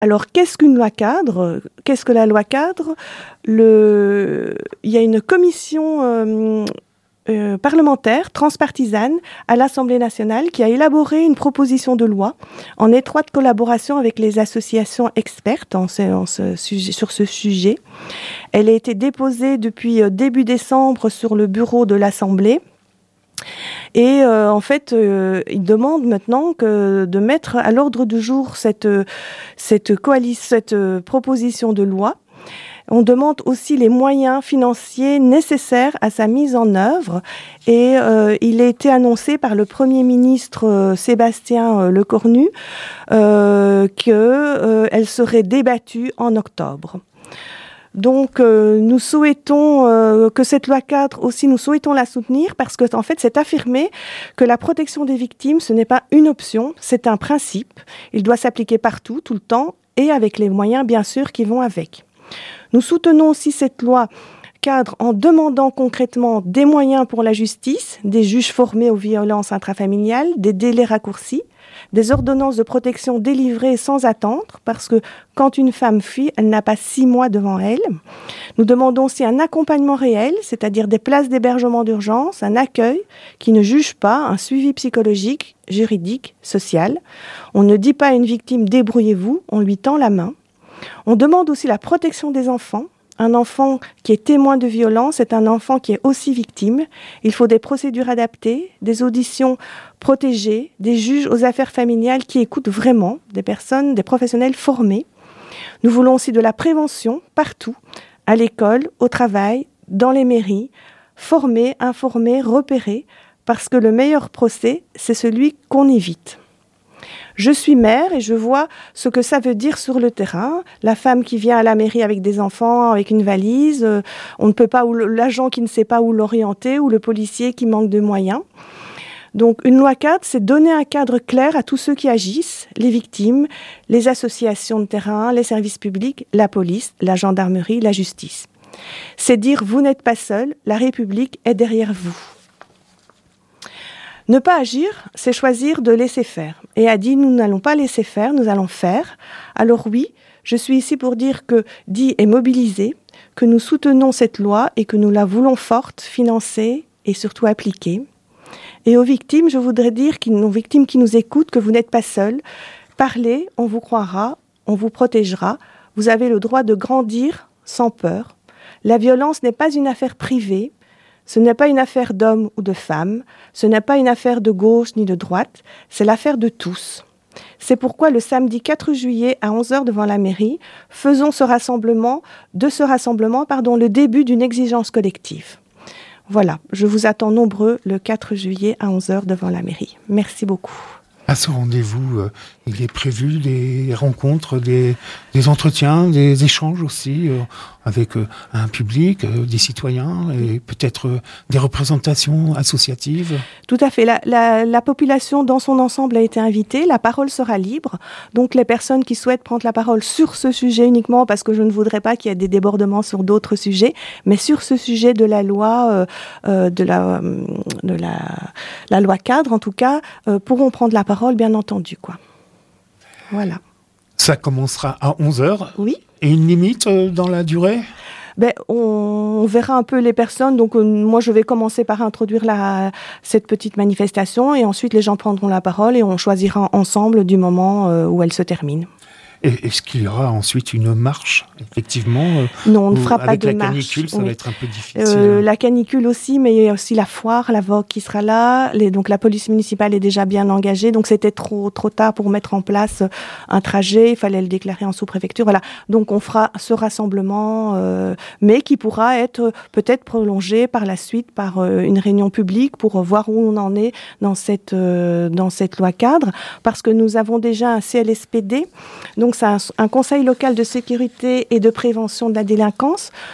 Alors, qu'est-ce qu'une loi cadre ? Qu'est-ce que la loi cadre ? Il y a une commission parlementaire, transpartisane, à l'Assemblée nationale qui a élaboré une proposition de loi en étroite collaboration avec les associations expertes sur ce sujet. Elle a été déposée depuis début décembre sur le bureau de l'Assemblée. Et en fait, il demande maintenant de mettre à l'ordre du jour cette proposition de loi. On demande aussi les moyens financiers nécessaires à sa mise en œuvre. Et il a été annoncé par le Premier ministre Sébastien Lecornu qu'elle serait débattue en octobre. Donc, nous souhaitons que cette loi cadre aussi, nous souhaitons la soutenir parce que, en fait, c'est affirmé que la protection des victimes, ce n'est pas une option, c'est un principe. Il doit s'appliquer partout, tout le temps, et avec les moyens, bien sûr, qui vont avec. Nous soutenons aussi cette loi cadre en demandant concrètement des moyens pour la justice, des juges formés aux violences intrafamiliales, des délais raccourcis, des ordonnances de protection délivrées sans attendre, parce que quand une femme fuit, elle n'a pas 6 mois devant elle. Nous demandons aussi un accompagnement réel, c'est-à-dire des places d'hébergement d'urgence, un accueil qui ne juge pas, un suivi psychologique, juridique, social. On ne dit pas à une victime « débrouillez-vous », on lui tend la main. On demande aussi la protection des enfants. Un enfant qui est témoin de violence est un enfant qui est aussi victime. Il faut des procédures adaptées, des auditions protégées, des juges aux affaires familiales qui écoutent vraiment, des personnes, des professionnels formés. Nous voulons aussi de la prévention partout, à l'école, au travail, dans les mairies, former, informer, repérer, parce que le meilleur procès, c'est celui qu'on évite. Je suis mère et je vois ce que ça veut dire sur le terrain. La femme qui vient à la mairie avec des enfants, avec une valise, on ne peut pas, ou l'agent qui ne sait pas où l'orienter, ou le policier qui manque de moyens. Donc une loi cadre, c'est donner un cadre clair à tous ceux qui agissent, les victimes, les associations de terrain, les services publics, la police, la gendarmerie, la justice. C'est dire vous n'êtes pas seul, la République est derrière vous. Ne pas agir, c'est choisir de laisser faire. Et a dit, nous n'allons pas laisser faire, nous allons faire. Alors oui, je suis ici pour dire que dit est mobilisé, que nous soutenons cette loi et que nous la voulons forte, financée et surtout appliquée. Et aux victimes, je voudrais dire, aux victimes qui nous écoutent, que vous n'êtes pas seuls. Parlez, on vous croira, on vous protégera. Vous avez le droit de grandir sans peur. La violence n'est pas une affaire privée. Ce n'est pas une affaire d'hommes ou de femmes, ce n'est pas une affaire de gauche ni de droite, c'est l'affaire de tous. C'est pourquoi le samedi 4 juillet à 11h devant la mairie, faisons de ce rassemblement, le début d'une exigence collective. Voilà, je vous attends nombreux le 4 juillet à 11h devant la mairie. Merci beaucoup. À ce rendez-vous, il est prévu des rencontres, des entretiens, des échanges aussi avec un public, des citoyens et peut-être des représentations associatives. Tout à fait. La population dans son ensemble a été invitée. La parole sera libre. Donc les personnes qui souhaitent prendre la parole sur ce sujet uniquement, parce que je ne voudrais pas qu'il y ait des débordements sur d'autres sujets, mais sur ce sujet de la loi, de la loi cadre en tout cas, pourront prendre la parole, bien entendu, quoi. Voilà. Ça commencera à 11h. Oui. Et une limite dans la durée ? On verra un peu les personnes. Donc, moi, je vais commencer par introduire cette petite manifestation et ensuite, les gens prendront la parole et on choisira ensemble du moment où elle se termine. Et est-ce qu'il y aura ensuite une marche, effectivement ? Non, on ne fera pas de marche. Avec la canicule, ça va être un peu difficile. La canicule aussi, mais il y a aussi la foire, la Vogue qui sera là. Donc la police municipale est déjà bien engagée. Donc c'était trop tard pour mettre en place un trajet. Il fallait le déclarer en sous-préfecture. Voilà. Donc on fera ce rassemblement, mais qui pourra être peut-être prolongé par la suite par une réunion publique pour voir où on en est dans cette loi cadre. Parce que nous avons déjà un CLSPD. Donc c'est un conseil local de sécurité et de prévention de la délinquance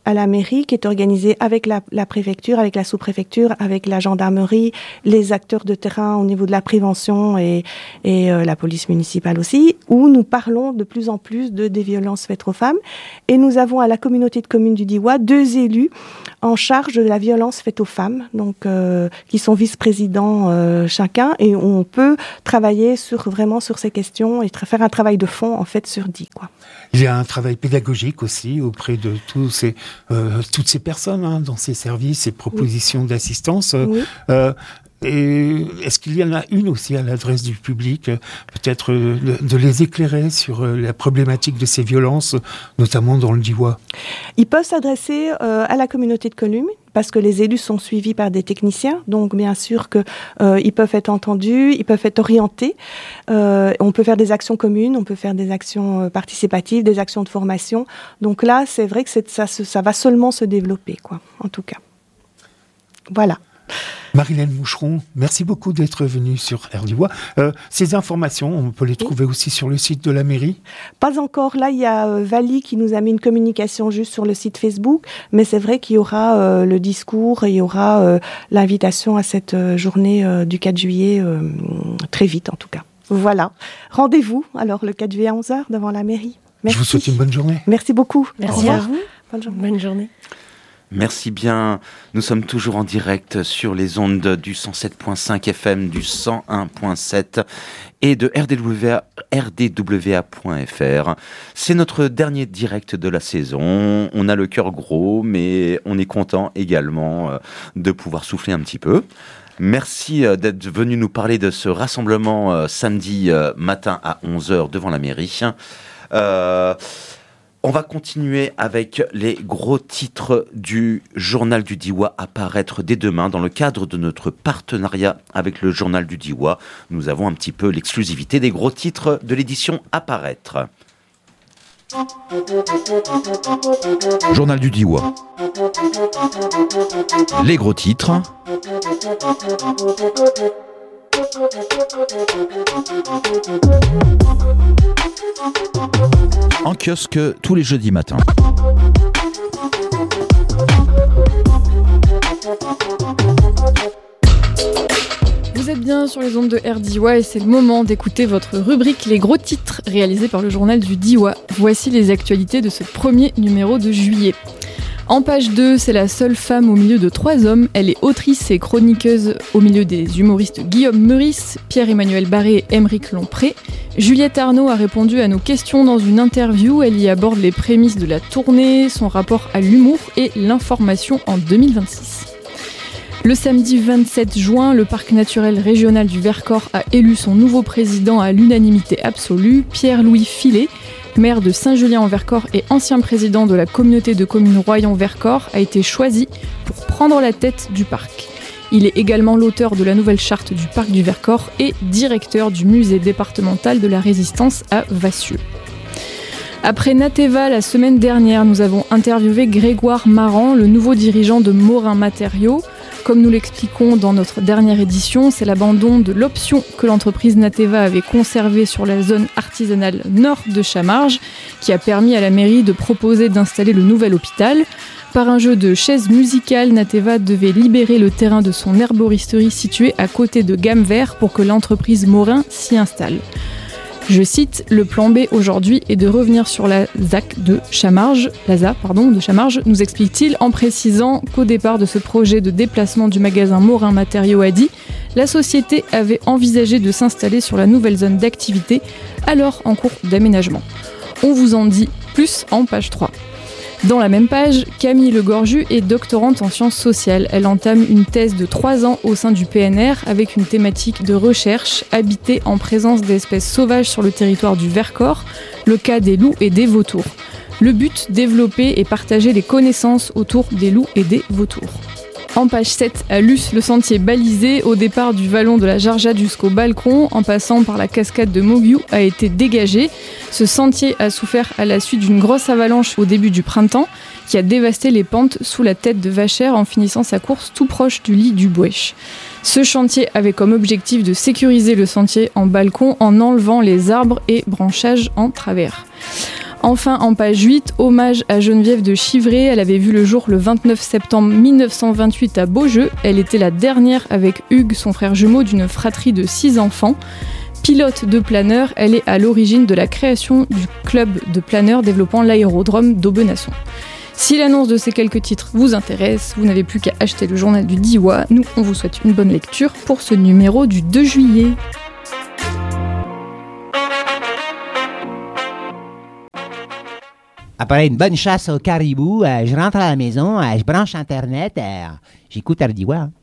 à la mairie qui est organisée avec la préfecture, avec la sous-préfecture, avec la gendarmerie, les acteurs de terrain au niveau de la prévention et la police municipale aussi, où nous parlons de plus en plus des violences faites aux femmes. Et nous avons à la communauté de communes du Diois 2 élus en charge de la violence faite aux femmes, donc qui sont vice-présidents chacun, et on peut travailler vraiment sur ces questions et faire un travail de fond en fait sur 10, quoi. Il y a un travail pédagogique aussi auprès de toutes ces personnes dans ces services, ces propositions d'assistance. Oui. Et est-ce qu'il y en a une aussi à l'adresse du public, peut-être de les éclairer sur la problématique de ces violences, notamment dans le Diois? Ils peuvent s'adresser à la communauté de communes parce que les élus sont suivis par des techniciens, donc bien sûr que ils peuvent être entendus, ils peuvent être orientés. On peut faire des actions communes, on peut faire des actions participatives, des actions de formation. Donc là, c'est vrai que ça va seulement se développer, quoi, en tout cas. Voilà. Marilène Moucheron, merci beaucoup d'être venue sur Air Diois. Ces informations, on peut les trouver aussi sur le site de la mairie? Pas encore. Là, il y a Vali qui nous a mis une communication juste sur le site Facebook, mais c'est vrai qu'il y aura le discours et il y aura l'invitation à cette journée du 4 juillet très vite en tout cas. Voilà. Rendez-vous alors le 4 juillet à 11h devant la mairie. Merci. Je vous souhaite une bonne journée. Merci beaucoup. Merci à vous. Bonne journée. Merci bien. Nous sommes toujours en direct sur les ondes du 107.5 FM, du 101.7 et de rdwa.fr. C'est notre dernier direct de la saison. On a le cœur gros, mais on est content également de pouvoir souffler un petit peu. Merci d'être venu nous parler de ce rassemblement samedi matin à 11h devant la mairie. On va continuer avec les gros titres du Journal du Diois à paraître dès demain. Dans le cadre de notre partenariat avec le Journal du Diois, nous avons un petit peu l'exclusivité des gros titres de l'édition à paraître. Journal du Diois. Les gros titres. En kiosque tous les jeudis matins. Vous êtes bien sur les ondes de Air Diois et c'est le moment d'écouter votre rubrique Les gros titres réalisée par le journal du Diois. Voici les actualités de ce premier numéro de juillet. En page 2, c'est la seule femme au milieu de 3 hommes. Elle est autrice et chroniqueuse au milieu des humoristes Guillaume Meurice, Pierre-Emmanuel Barré et Aymeric Lompré. Juliette Arnaud a répondu à nos questions dans une interview. Elle y aborde les prémices de la tournée, son rapport à l'humour et l'information en 2026. Le samedi 27 juin, le parc naturel régional du Vercors a élu son nouveau président à l'unanimité absolue, Pierre-Louis Filet. Maire de Saint-Julien-en-Vercors et ancien président de la communauté de communes Royan-Vercors, a été choisi pour prendre la tête du parc. Il est également l'auteur de la nouvelle charte du parc du Vercors et directeur du musée départemental de la Résistance à Vassieux. Après Nateva, la semaine dernière, nous avons interviewé Grégoire Marant, le nouveau dirigeant de Morin Matériaux. Comme nous l'expliquons dans notre dernière édition, c'est l'abandon de l'option que l'entreprise Nateva avait conservée sur la zone artisanale nord de Chamarges, qui a permis à la mairie de proposer d'installer le nouvel hôpital. Par un jeu de chaises musicales, Nateva devait libérer le terrain de son herboristerie située à côté de Gamme-Vert pour que l'entreprise Morin s'y installe. Je cite, le plan B aujourd'hui est de revenir sur la ZA de Chamarges, nous explique-t-il en précisant qu'au départ de ce projet de déplacement du magasin Morin Matériaux à Die, la société avait envisagé de s'installer sur la nouvelle zone d'activité, alors en cours d'aménagement. On vous en dit plus en page 3. Dans la même page, Camille Le Gorju est doctorante en sciences sociales. Elle entame une thèse de 3 ans au sein du PNR avec une thématique de recherche, habiter en présence d'espèces sauvages sur le territoire du Vercors, le cas des loups et des vautours. Le but, développer et partager les connaissances autour des loups et des vautours. En page 7, à Luce, le sentier balisé au départ du vallon de la Jarjade jusqu'au balcon, en passant par la cascade de Mogiou, a été dégagé. Ce sentier a souffert à la suite d'une grosse avalanche au début du printemps, qui a dévasté les pentes sous la tête de Vachère en finissant sa course tout proche du lit du Bouèche. Ce chantier avait comme objectif de sécuriser le sentier en balcon en enlevant les arbres et branchages en travers. Enfin, en page 8, hommage à Geneviève de Chivray. Elle avait vu le jour le 29 septembre 1928 à Beaujeu. Elle était la dernière avec Hugues, son frère jumeau, d'une fratrie de 6 enfants. Pilote de planeur, elle est à l'origine de la création du club de planeurs développant l'aérodrome d'Aubenas-son. Si l'annonce de ces quelques titres vous intéresse, vous n'avez plus qu'à acheter le journal du Diois. Nous, on vous souhaite une bonne lecture pour ce numéro du 2 juillet. Après une bonne chasse au caribou, je rentre à la maison, je branche Internet, j'écoute RDY.